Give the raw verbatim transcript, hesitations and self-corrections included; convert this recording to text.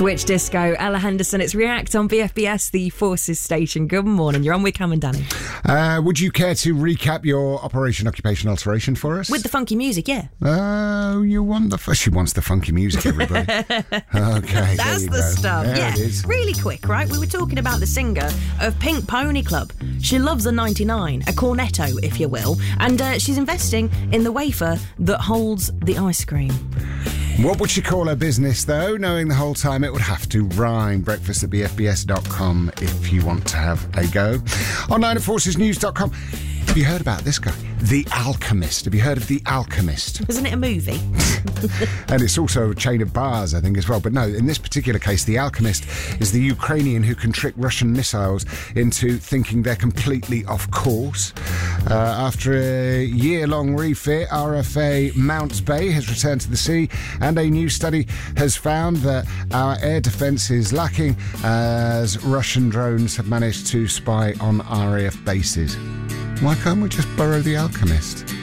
Switch Disco, Ella Henderson. It's React on B F B S, the Forces station. Good morning. You're on with Cam and Danny. Uh, would you care to recap your Operation Occupation Alteration for us? With the funky music, yeah. Oh, you want the... F- she wants the funky music, everybody. Okay, That's the go. stuff. There yeah, it is. Really quick, right? We were talking about the singer of Pink Pony Club. She loves a ninety-nine, a cornetto, if you will, and uh, she's investing in the wafer that holds the ice cream. What would she call her business, though, knowing the whole time it would have to rhyme? Breakfast at b f b s dot com if you want to have a go. Online at forces news dot com. Have you heard about this guy? The Alchemist. Have you heard of The Alchemist? Isn't it a movie? And it's also a chain of bars, I think, as well. But no, in this particular case, The Alchemist is the Ukrainian who can trick Russian missiles into thinking they're completely off course. Uh, after a year-long refit, R F A Mounts Bay has returned to the sea, and a new study has found that our air defence is lacking as Russian drones have managed to spy on R A F bases. Why can't we just borrow The Alchemist?